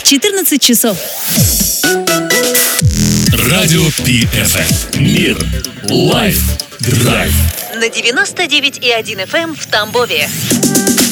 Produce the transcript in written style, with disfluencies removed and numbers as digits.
14 часов. Радио PFM. Мир. Лайф. Драйв. На 99,1 FM в Тамбове.